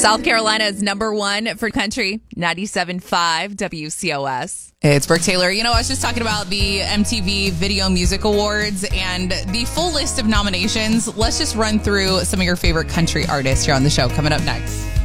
South Carolina is number one for country, 97.5 WCOS. It's Brooke Taylor. You know, I was just talking about the MTV Video Music Awards and the full list of nominations. Let's just run through some of your favorite country artists here on the show coming up next.